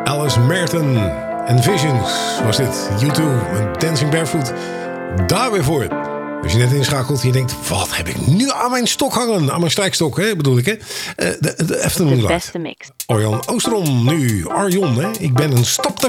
Alice Merton en Visions was dit. U2 en Dancing Barefoot. Daar weer voor. Als je net inschakelt en je denkt... wat heb ik nu aan mijn stok hangen? Aan mijn strijkstok, hè, bedoel ik, hè? De Afternoon Light. De beste mix. Arjan Oosterom nu. Arjon, hè? Ik ben een stap te